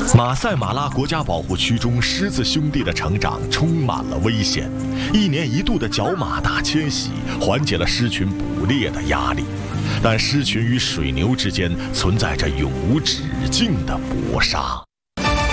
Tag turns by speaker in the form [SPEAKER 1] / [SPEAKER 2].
[SPEAKER 1] 马赛马拉国家保护区中，狮子兄弟的成长充满了危险。一年一度的角马大迁徙缓解了狮群捕猎的压力，但狮群与水牛之间存在着永无止境的搏杀。